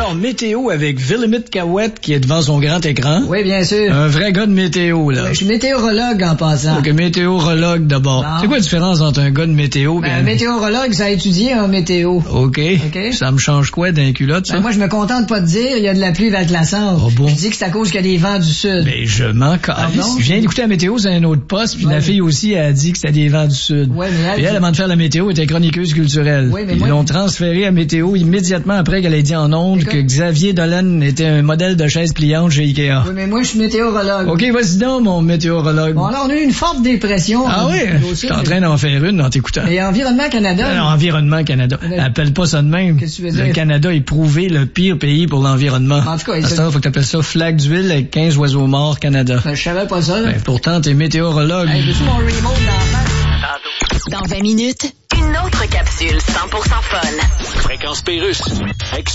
Alors, météo avec Villemite Cahouette qui est devant son grand écran. Oui, bien sûr. Un vrai gars de météo, là. Oui, je suis météorologue en passant. Ok, météorologue d'abord. Non. C'est quoi la différence entre un gars de météo et Un météorologue, ça a étudié en météo. OK. OK. Ça me change quoi d'un culotte, ça? Ben, moi, je me contente pas de dire, il y a de la pluie verglaçante. Oh bon? Je dis que c'est à cause qu'il y a des vents du sud. Ben, je m'en calisse. Pardon? Je viens d'écouter la météo sur un autre poste, puis la fille aussi a dit que c'était des vents du sud. Ouais, mais Puis elle, avant de faire la météo, était chroniqueuse culturelle. Oui, mais Ils moi- l'ont transférée à météo immédiatement après qu'elle ait dit en ondes que Xavier Dolan était un modèle de chaise pliante chez Ikea. Oui, mais moi, je suis météorologue. OK, vas-y donc, mon météorologue. Bon, là, on a eu une forte dépression. Ah oui? Je suis en train d'en faire une en t'écoutant. Et Environnement Canada. Alors, Environnement Canada. Mais- Appelle pas ça de même. Qu'est-ce que tu veux dire? Le Canada est prouvé le pire pays pour l'environnement. En tout cas, À ce temps, faut que t'appelles ça flaque d'huile avec 15 oiseaux morts Canada. Ben, je savais pas ça, là. Ben, pourtant, t'es météorologue. Hey, veux-tu mon remote dans la face? Dans 20 minutes, une autre capsule 100% fun. Fréquence Pérusse.